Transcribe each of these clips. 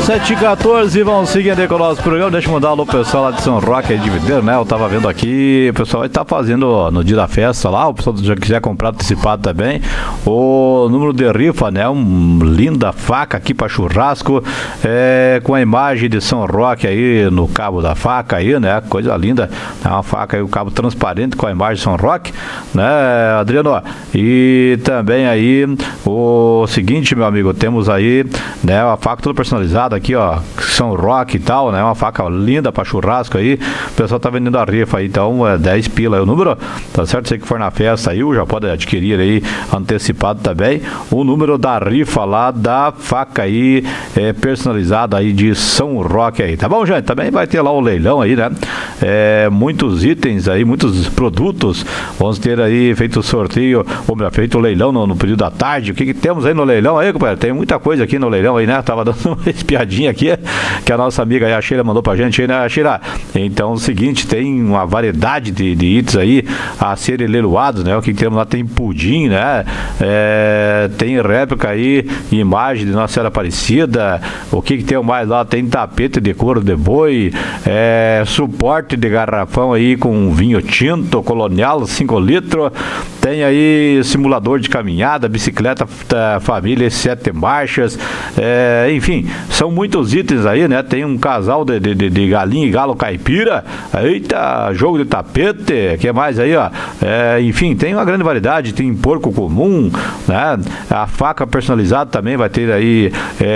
7h14, vamos seguindo com o nosso programa. Deixa eu mandar um alô pro pessoal lá de São Roque aí de Videiro, né? Eu tava vendo aqui, o pessoal vai estar fazendo no dia da festa lá. O pessoal já quiser comprar antecipado também. O número de rifa, né? Linda faca aqui pra churrasco, com a imagem de São Roque aí no cabo da faca aí, né? Coisa linda. É uma faca aí, o cabo transparente com a imagem de São Roque, né, Adriano? E também aí o seguinte, meu amigo, temos aí, né, uma faca toda personalizada aqui, ó, São Roque e tal, né, uma faca linda pra churrasco aí, o pessoal tá vendendo a rifa aí, então 10 pila aí o número, tá certo? Você que for na festa aí, já pode adquirir aí antecipado também, o número da rifa lá da faca aí, personalizada aí de São Roque aí, tá bom, gente? Também vai ter lá o leilão aí, né, muitos itens aí, muitos produtos, vamos ter aí feito o sorteio, ou melhor, feito o leilão no período da tarde. O que temos aí no leilão aí, compadre? Tem muita coisa aqui no leilão aí, né? Tava dando uma espiadinha aqui, que a nossa amiga aí, a Sheila, mandou pra gente aí, né, Sheila? Então, o seguinte, tem uma variedade de itens aí a serem leiloados, né? O que temos lá? Tem pudim, né? Tem réplica aí, imagem de Nossa Senhora Aparecida. O que tem mais lá? Tem tapete de couro de boi, suporte de garrafão aí com vinho tinto, colonial, 5 litros. Tem aí simulador de caminhada, bicicleta família 7 marchas, enfim, são muitos itens aí, né? Tem um casal de galinha e galo caipira, eita, jogo de tapete, que mais aí, ó? Enfim, tem uma grande variedade, tem porco comum, né? A faca personalizada também vai ter aí,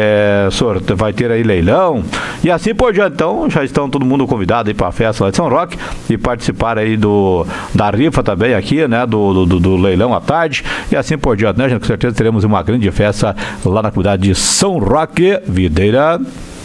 vai ter aí leilão, e assim por diante. Então, já estão todo mundo convidado aí pra festa lá de São Roque e participar aí da rifa também aqui, né? Do leilão à tarde, e assim por diante, né, gente? Com certeza teremos uma grande festa lá na comunidade de São Roque, Videira.